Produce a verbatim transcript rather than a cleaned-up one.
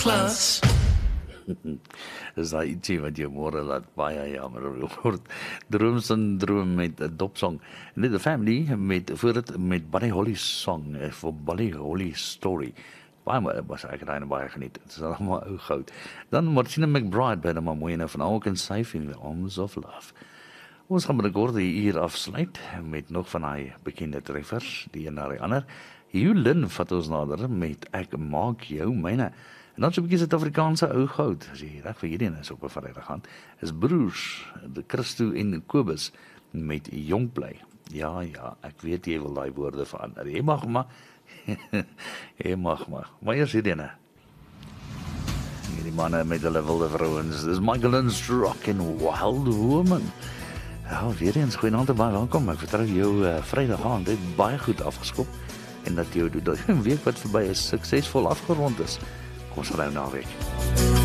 glas. Is daai ietsie wat jou môre laat baie jammer word. Droomsyndroom met 'n dopsong. Net the family met voor dit met Buddy Holly song eh, vir Buddy Holly story. Baie was ek daai baie geniet. Dit is allemaal ou goud. Dan Martina McBride by die Mamoena van Alk and Safe in the Arms of Love. Ons gaan binnenkort die uur afsluit met nog van die bekende treffers, die een na die ander. Hugh Lynn vat ons nader met Ek maak jou myne. En dan so 'n bietjie Suid-Afrikaanse ou goud, as jy reg vir hierdie is op 'n Vrydag gaan, is broers, de Christo en Kobus met Jong bly. Ja, ja, ek weet jy wil daai woorde verander. Jy mag maar. Jy mag maar. Maar eers hierdie ene. Hierdie manne met hulle wilde vrouens. Dis Michael Lynch Rock and Wild Woman. Ja, weer eens goeienaand en baie welkom. Ek vertrou jou uh, Vrydag aand het baie goed afgeskop en dat jou dat 'n week wat verby is suksesvol afgerond is. Kom ons ry nou naweek.